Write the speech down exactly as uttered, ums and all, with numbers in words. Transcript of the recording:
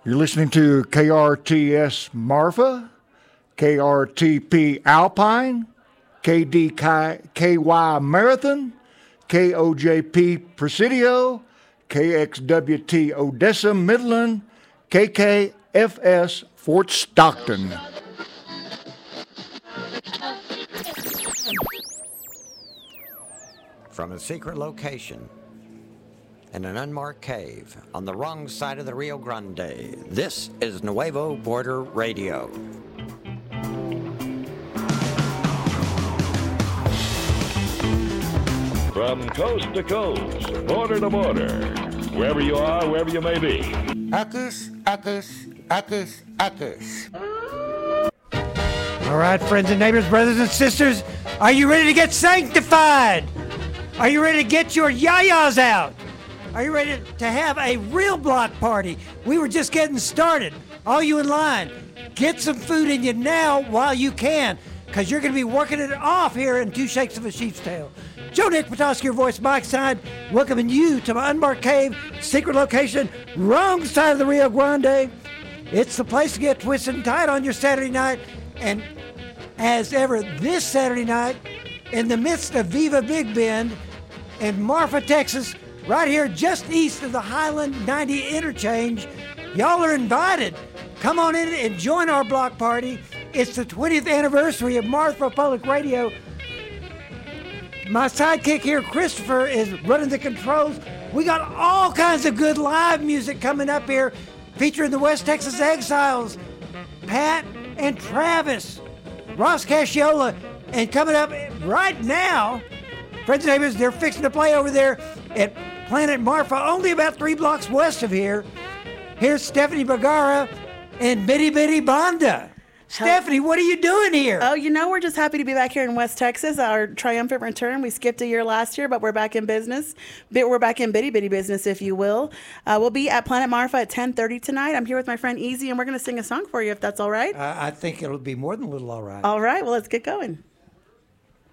You're listening to K R T S Marfa, K R T P Alpine, K D K Y Marathon, K O J P Presidio, K X W T Odessa Midland, K K F S Fort Stockton. From a secret location in an unmarked cave on the wrong side of the Rio Grande, this is Nuevo Border Radio. From coast to coast, border to border, wherever you are, wherever you may be. Uckus, uckus, uckus, uckus. All right, friends and neighbors, brothers and sisters, are you ready to get sanctified? Are you ready to get your yayas out? Are you ready to have a real block party? We were just getting started. All you in line, get some food in you now while you can, because you're going to be working it off here in Two Shakes of a Sheep's Tail. Joe Nick Petoskey, your voice, Mike Side, welcoming you to my unmarked cave, secret location, wrong side of the Rio Grande. It's the place to get twisted and tied on your Saturday night. And as ever, this Saturday night, in the midst of Viva Big Bend in Marfa, Texas, right here just east of the Highland ninety interchange, y'all are invited. Come on in and join our block party. It's the twentieth anniversary of Marfa Public Radio. My sidekick here, Christopher, is running the controls. We got all kinds of good live music coming up here, featuring the West Texas Exiles, Pat and Travis, Ross Casciola, and coming up right now, friends and neighbors, they're fixing to play over there at Planet Marfa, only about three blocks west of here. Here's Stephanie Bergara and Bitty Bitty Banda. Stephanie, what are you doing here? Oh, you know, we're just happy to be back here in West Texas. Our triumphant return. We skipped a year last year, but we're back in business. We're back in bitty bitty business, if you will. Uh, we'll be at Planet Marfa at ten thirty tonight. I'm here with my friend Easy, and we're going to sing a song for you, if that's all right. Uh, I think it'll be more than a little all right. All right. Well, let's get going.